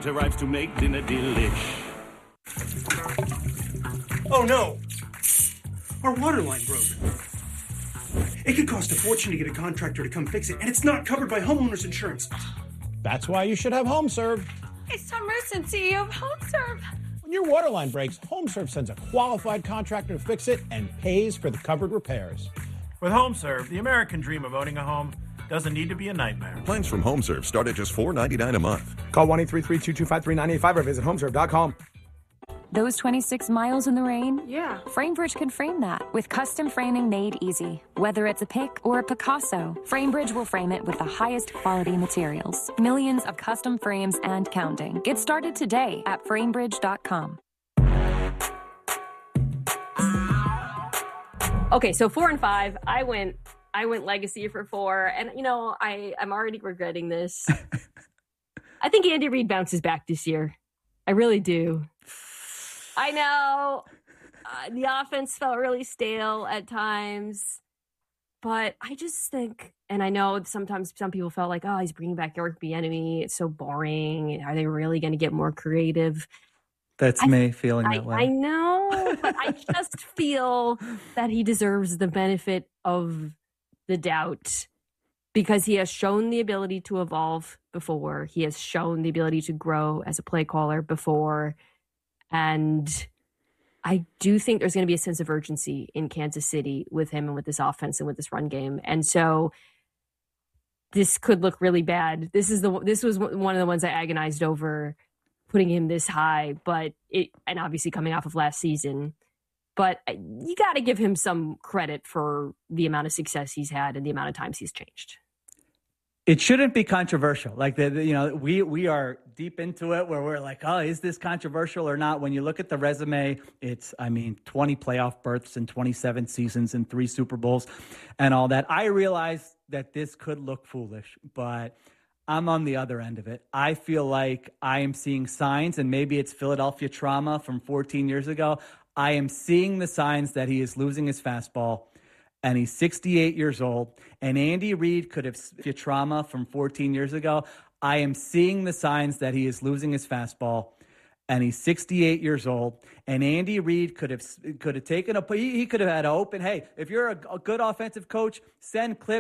meat arrives to make dinner delish. Oh no! Our water line broke. It could cost a fortune to get a contractor to come fix it, and it's not covered by homeowners insurance. That's why you should have HomeServe. It's Tom Merson, CEO of HomeServe. When your water line breaks, HomeServe sends a qualified contractor to fix it and pays for the covered repairs. With HomeServe, the American dream of owning a home doesn't need to be a nightmare. Plans from HomeServe start at just $4.99 a month. Call 1-833-225-3985 or visit homeserve.com. Those 26 miles in the rain? Yeah. FrameBridge can frame that with custom framing made easy. Whether it's a pick or a Picasso, FrameBridge will frame it with the highest quality materials. Millions of custom frames and counting. Get started today at framebridge.com. Okay, so 4 and 5. I went legacy for 4, and I'm already regretting this. I think Andy Reid bounces back this year. I really do. I know the offense felt really stale at times, but I just think, and I know sometimes some people felt like, oh, he's bringing back Eric Bieniemy. It's so boring. Are they really going to get more creative? That's me feeling that way. I know, but I just feel that he deserves the benefit of the doubt because he has shown the ability to evolve before. He has shown the ability to grow as a play caller before. And I do think there's going to be a sense of urgency in Kansas City with him and with this offense and with this run game. And so this could look really bad. This was one of the ones I agonized over putting him this high, and obviously coming off of last season. But you got to give him some credit for the amount of success he's had and the amount of times he's changed. It shouldn't be controversial. Like we are deep into it where we're like, oh, is this controversial or not? When you look at the resume, it's 20 playoff berths and 27 seasons and 3 Super Bowls and all that. I realize that this could look foolish, but I'm on the other end of it. I feel like I am seeing signs, and maybe it's Philadelphia trauma from 14 years ago. I am seeing the signs that he is losing his fastball. And he's 68 years old. And Andy Reid could have trauma from 14 years ago. I am seeing the signs that he is losing his fastball. And he's 68 years old. And Andy Reid could have taken he could have had an open, hey, if you're a good offensive coach, send clips.